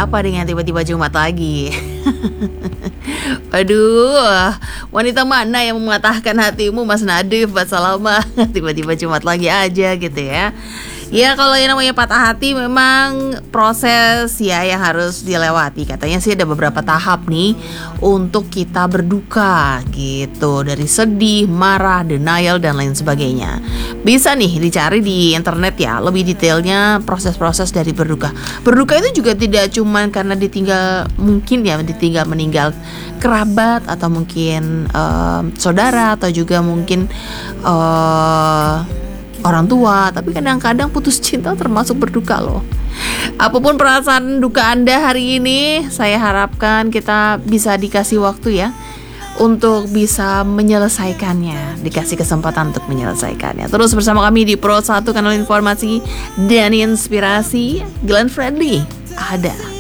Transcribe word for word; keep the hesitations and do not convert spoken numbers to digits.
apa dengan tiba-tiba Jumat lagi? Aduh, wanita mana yang mematahkan hatimu, Mas Nadif, Mbak Salama? Tiba-tiba Jumat lagi aja gitu ya. Ya kalau yang namanya patah hati memang proses ya yang harus dilewati. Katanya sih ada beberapa tahap nih untuk kita berduka gitu. Dari sedih, marah, denial dan lain sebagainya. Bisa nih dicari di internet ya lebih detailnya proses-proses dari berduka. Berduka itu juga tidak cuma karena ditinggal, mungkin ya ditinggal meninggal kerabat atau mungkin uh, saudara atau juga mungkin uh, orang tua, tapi kadang-kadang putus cinta termasuk berduka loh. Apapun perasaan duka Anda hari ini, saya harapkan kita bisa dikasih waktu ya untuk bisa menyelesaikannya, dikasih kesempatan untuk menyelesaikannya. Terus bersama kami di Pro satu, kanal informasi dan inspirasi. Glenn Fredly ada.